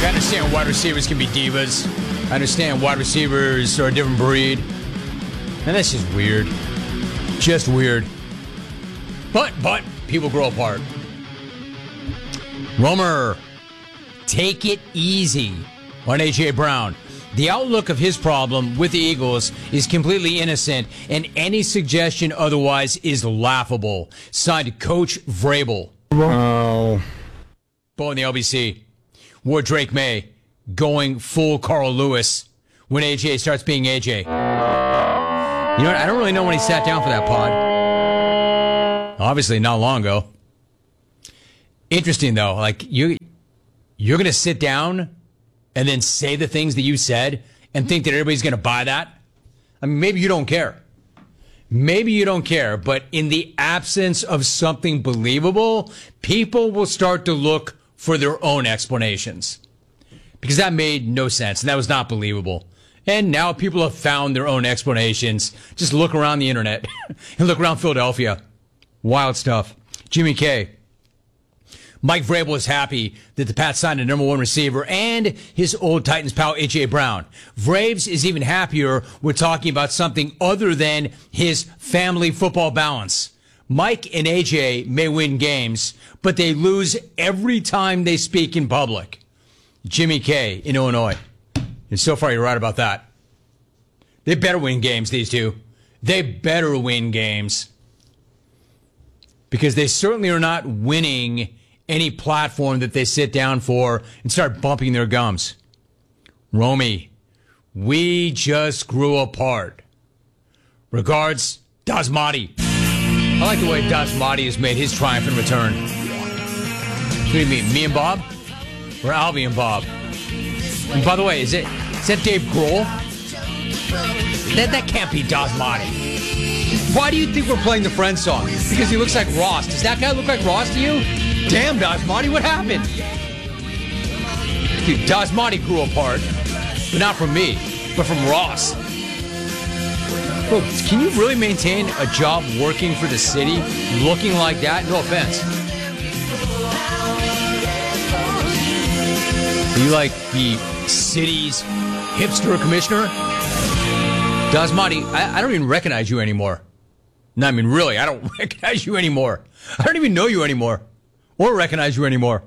I understand wide receivers can be divas. I understand wide receivers are a different breed. And that's just weird. Just weird. But people grow apart. Romer, take it easy on A.J. Brown. The outlook of his problem with the Eagles is completely innocent, and any suggestion otherwise is laughable. Signed, Coach Vrabel. Oh. Bo in the LBC. Ward Drake May going full Carl Lewis when AJ starts being AJ. You know what? I don't really know when he sat down for that pod. Obviously, not long ago. Interesting, though. Like, you're going to sit down and then say the things that you said and think that everybody's going to buy that? I mean, maybe you don't care. Maybe you don't care, but in the absence of something believable, people will start to look for their own explanations. Because that made no sense, and that was not believable. And now people have found their own explanations. Just look around the internet and look around Philadelphia. Wild stuff. Jimmy K. Mike Vrabel is happy that the Pats signed a number one receiver and his old Titans pal, A.J. Brown. Vrabes is even happier we're talking about something other than his family football balance. Mike and A.J. may win games, but they lose every time they speak in public. Jimmy K. in Illinois. And so far, you're right about that. They better win games, these two. They better win games. Because they certainly are not winning any platform that they sit down for and start bumping their gums. Romy, we just grew apart. Regards, Dasmati. I like the way Dasmati has made his triumphant return. What do you mean, me and Bob? Or Albie and Bob? And by the way, is that Dave Grohl? That can't be Dasmati. Why do you think we're playing the Friends song? Because he looks like Ross. Does that guy look like Ross to you? Damn, Dasmati, what happened? Dude, Dasmati grew apart. But not from me, but from Ross. Bro, can you really maintain a job working for the city looking like that? No offense. Are you like the city's hipster commissioner? Dasmati, I don't even recognize you anymore. No, I mean, really, I don't recognize you anymore. I don't even know you anymore. Or recognize you anymore.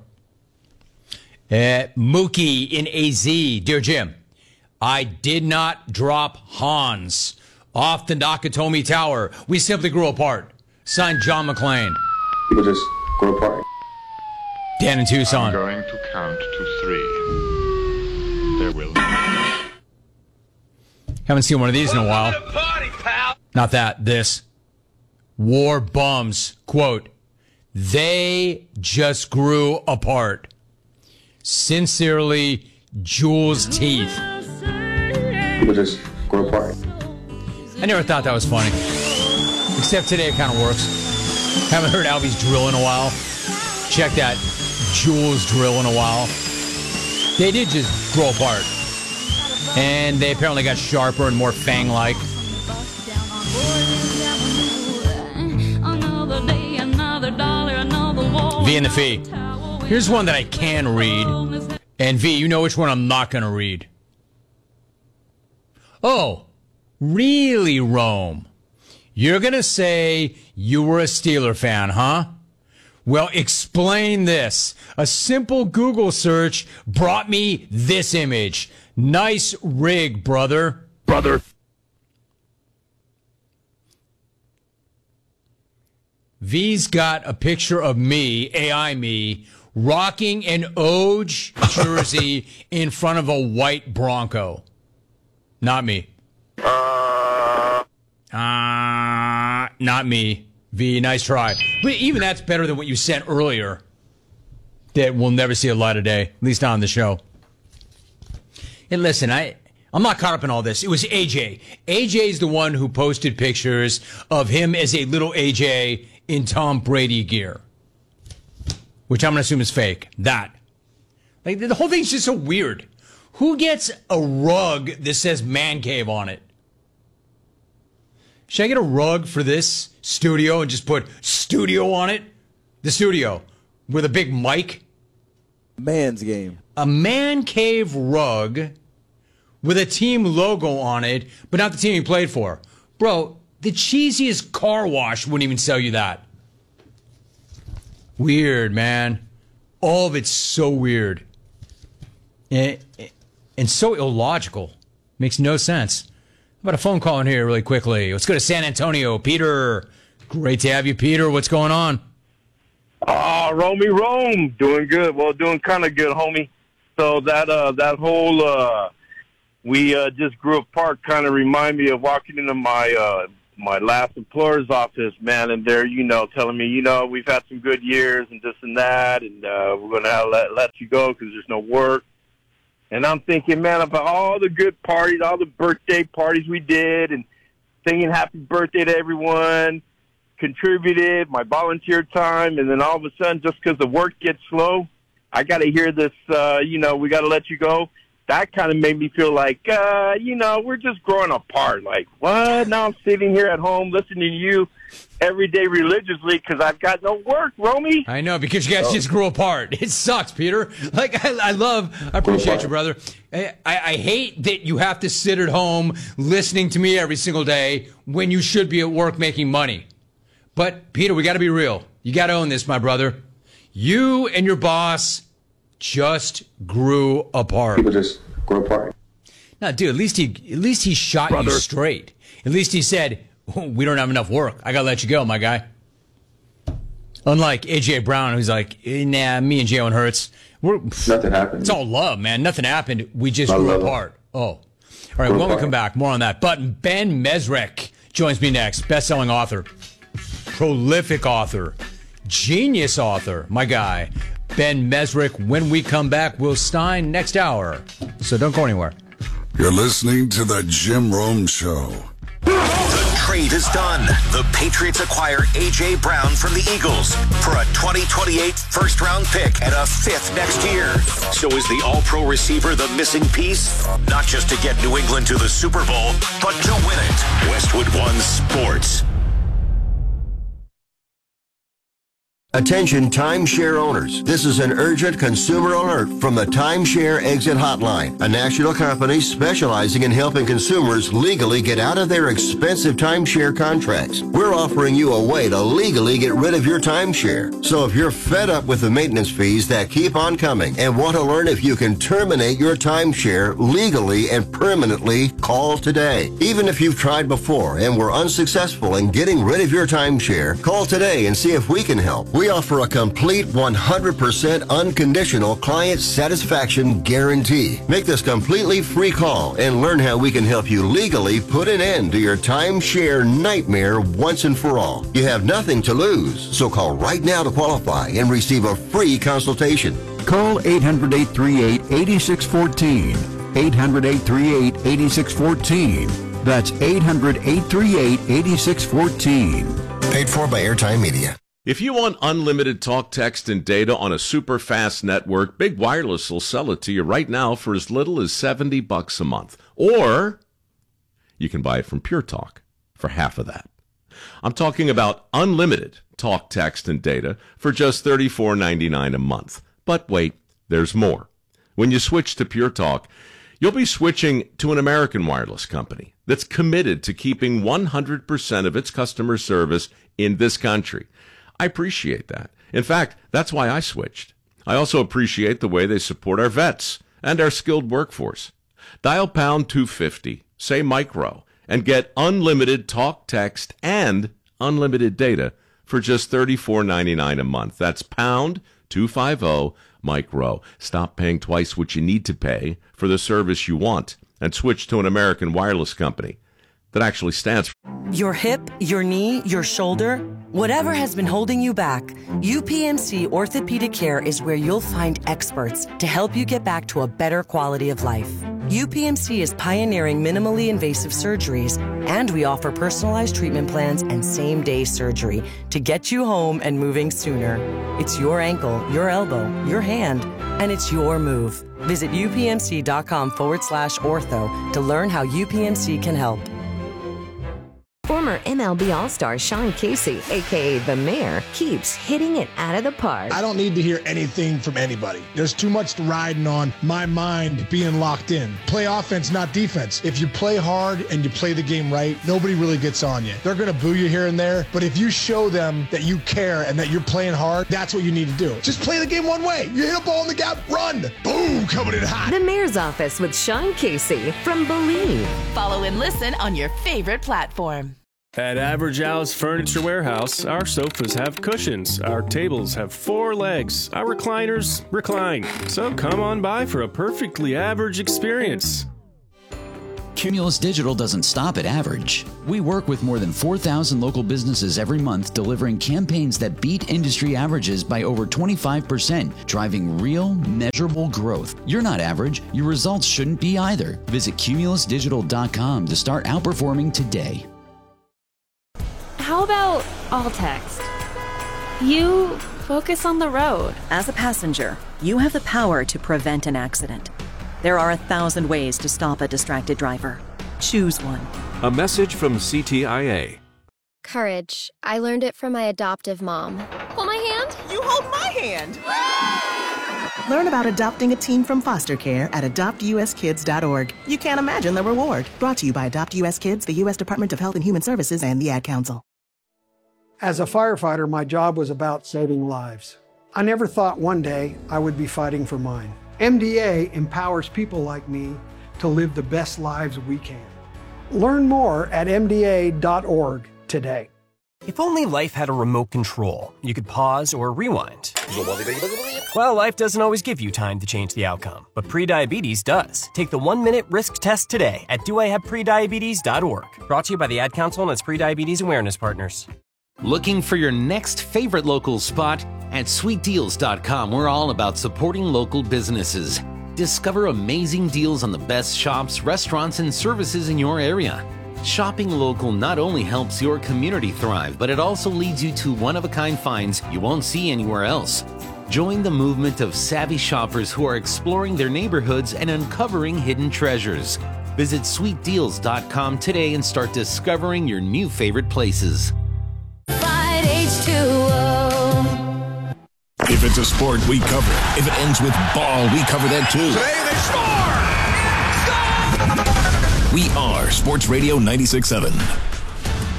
Mookie in AZ. Dear Jim, I did not drop Hans off the Nakatomi Tower. We simply grew apart. Signed, John McClain. People just grow apart. Dan in Tucson. I'm going to count to 3. There will. Haven't seen one of these in a while. Not that, this. War bums. Quote, they just grew apart. Sincerely, Jules Teeth. People just grow apart. I never thought that was funny. Except today it kind of works. Haven't heard Albie's drill in a while. Check that Jules drill in a while. They did just grow apart. And they apparently got sharper and more fang-like. V and the Fee. Here's one that I can read. And V, you know which one I'm not going to read. Oh, really, Rome? You're going to say you were a Steeler fan, huh? Well, explain this. A simple Google search brought me this image. Nice rig, brother. Brother. V's got a picture of me, AI me, rocking an Oj jersey in front of a white Bronco. Not me. Not me. V, nice try. But even that's better than what you sent earlier. That will never see a light of day, at least not on the show. And listen, I'm not caught up in all this. It was AJ. AJ's the one who posted pictures of him as a little AJ in Tom Brady gear. Which I'm going to assume is fake. That. Like, the whole thing's just so weird. Who gets a rug that says man cave on it? Should I get a rug for this studio and just put studio on it? The studio with a big mic Man's game. A man cave rug with a team logo on it, but not the team he played for. Bro, the cheesiest car wash wouldn't even sell you that. Weird, man. All of it's so weird. And so illogical. Makes no sense. How about a phone call in here really quickly? Let's go to San Antonio. Peter. Great to have you, Peter. What's going on? Romy Rome. Doing good. Well, doing kind of good, homie. So that whole we just grew apart kind of remind me of walking into my last employer's office, man, and they're, telling me, we've had some good years and this and that, and we're going to let you go because there's no work. And I'm thinking, man, about all the good parties, all the birthday parties we did, and singing happy birthday to everyone, contributed, my volunteer time, and then all of a sudden, just because the work gets slow, I got to hear this, we got to let you go. That kind of made me feel like, we're just growing apart. Like, what? Now I'm sitting here at home listening to you every day religiously because I've got no work, Romy. I know, because you guys just grew apart. It sucks, Peter. Like, I appreciate you, brother. I hate that you have to sit at home listening to me every single day when you should be at work making money. But, Peter, we got to be real. You got to own this, my brother. You and your boss just grew apart. People just grow apart. No, dude, at least he shot you straight. At least he said, we don't have enough work. I got to let you go, my guy. Unlike A.J. Brown, who's like, nah, me and Jalen Hurts, nothing happened. It's all love, man. Nothing happened. We just grew apart. Oh. All right, when we come back, more on that. But Ben Mesrich joins me next. Best-selling author, prolific author, genius author, my guy. Ben Mesrich. When we come back, Will Stein next hour. So don't go anywhere. You're listening to the Jim Rome Show. The trade is done. The Patriots acquire A.J. Brown from the Eagles for a 2028 first-round pick and a fifth next year. So is the all-pro receiver the missing piece? Not just to get New England to the Super Bowl, but to win it. Westwood One Sports. Attention timeshare owners. This is an urgent consumer alert from the Timeshare Exit Hotline, a national company specializing in helping consumers legally get out of their expensive timeshare contracts. We're offering you a way to legally get rid of your timeshare. So if you're fed up with the maintenance fees that keep on coming and want to learn if you can terminate your timeshare legally and permanently, call today. Even if you've tried before and were unsuccessful in getting rid of your timeshare, call today and see if we can help. We offer a complete 100% unconditional client satisfaction guarantee. Make this completely free call and learn how we can help you legally put an end to your timeshare nightmare once and for all. You have nothing to lose, so call right now to qualify and receive a free consultation. Call 800-838-8614. 800-838-8614. That's 800-838-8614. Paid for by Airtime Media. If you want unlimited talk, text, and data on a super fast network, Big Wireless will sell it to you right now for as little as $70 a month. Or you can buy it from Pure Talk for half of that. I'm talking about unlimited talk, text, and data for just $34.99 a month. But wait, there's more. When you switch to Pure Talk, you'll be switching to an American wireless company that's committed to keeping 100% of its customer service in this country. I appreciate that. In fact, that's why I switched. I also appreciate the way they support our vets and our skilled workforce. Dial pound 250, say micro, and get unlimited talk, text, and unlimited data for just $34.99 a month. That's pound 250 micro. Stop paying twice what you need to pay for the service you want and switch to an American wireless company that actually stands for your hip, your knee, your shoulder, whatever has been holding you back, UPMC Orthopedic Care is where you'll find experts to help you get back to a better quality of life. UPMC is pioneering minimally invasive surgeries, and we offer personalized treatment plans and same-day surgery to get you home and moving sooner. It's your ankle, your elbow, your hand, and it's your move. Visit upmc.com/ortho to learn how UPMC can help. Former MLB All-Star Sean Casey, a.k.a. The Mayor, keeps hitting it out of the park. I don't need to hear anything from anybody. There's too much riding on my mind being locked in. Play offense, not defense. If you play hard and you play the game right, nobody really gets on you. They're going to boo you here and there, but if you show them that you care and that you're playing hard, that's what you need to do. Just play the game one way. You hit a ball in the gap, run. Boom, coming in hot. The Mayor's Office with Sean Casey from Believe. Follow and listen on your favorite platform. At Average Al's Furniture Warehouse, our sofas have cushions, our tables have 4 legs, our recliners recline. So come on by for a perfectly average experience. Cumulus Digital doesn't stop at average. We work with more than 4,000 local businesses every month, delivering campaigns that beat industry averages by over 25%, driving real, measurable growth. You're not average. Your results shouldn't be either. Visit cumulusdigital.com to start outperforming today. How about all text? You focus on the road. As a passenger, you have the power to prevent an accident. There are 1,000 ways to stop a distracted driver. Choose one. A message from CTIA. Courage. I learned it from my adoptive mom. Hold my hand. You hold my hand. Learn about adopting a teen from foster care at adoptuskids.org. You can't imagine the reward. Brought to you by Adopt US Kids, the U.S. Department of Health and Human Services, and the Ad Council. As a firefighter, my job was about saving lives. I never thought one day I would be fighting for mine. MDA empowers people like me to live the best lives we can. Learn more at MDA.org today. If only life had a remote control, you could pause or rewind. Well, life doesn't always give you time to change the outcome, but prediabetes does. Take the 1-minute risk test today at doihaveprediabetes.org. Brought to you by the Ad Council and its prediabetes awareness partners. Looking for your next favorite local spot? At sweetdeals.com, we're all about supporting local businesses. Discover amazing deals on the best shops, restaurants, and services in your area. Shopping local not only helps your community thrive, but it also leads you to one-of-a-kind finds you won't see anywhere else. Join the movement of savvy shoppers who are exploring their neighborhoods and uncovering hidden treasures. Visit sweetdeals.com today and start discovering your new favorite places. Fight H2O. If it's a sport, we cover it. If it ends with ball, we cover that too. Today they score! We are Sports Radio 96.7.